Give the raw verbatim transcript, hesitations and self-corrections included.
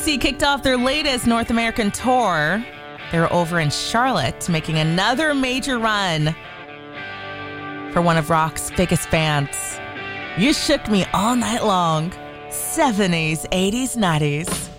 C kicked off their latest North American tour. They're over in Charlotte, making another major run for one of rock's biggest bands. You shook me all night long. seventies, eighties, nineties.